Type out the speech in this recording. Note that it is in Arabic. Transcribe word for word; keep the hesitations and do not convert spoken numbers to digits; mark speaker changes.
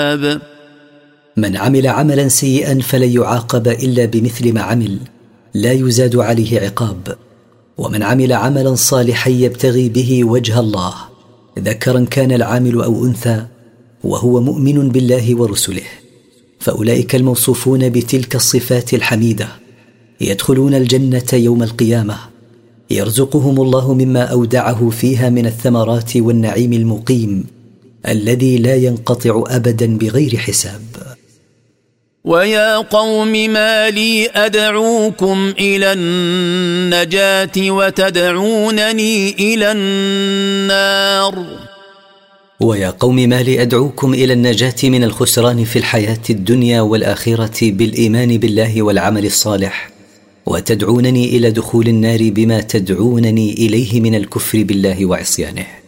Speaker 1: حساب.
Speaker 2: من عمل عملا سيئا فلن يعاقب إلا بمثل ما عمل، لا يزاد عليه عقاب. ومن عمل عملا صالحا يبتغي به وجه الله، ذكرا كان العامل أو أنثى، وهو مؤمن بالله ورسله، فأولئك الموصوفون بتلك الصفات الحميدة يدخلون الجنة يوم القيامة، يرزقهم الله مما أودعه فيها من الثمرات والنعيم المقيم الذي لا ينقطع أبدا بغير حساب.
Speaker 1: ويا قوم ما لي أدعوكم إلى النجاة وتدعونني إلى النار.
Speaker 2: ويا قوم ما لي أدعوكم إلى النجاة من الخسران في الحياة الدنيا والآخرة بالإيمان بالله والعمل الصالح، وتدعونني إلى دخول النار بما تدعونني إليه من الكفر بالله وعصيانه.